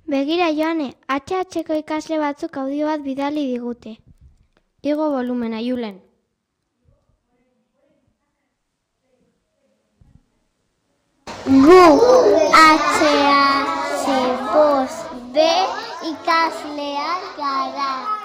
Begira Joane, HHko ikasle batzuk audio bat bidali digute. Igo volumena, Julen. Gu HH5B ikasleak gara.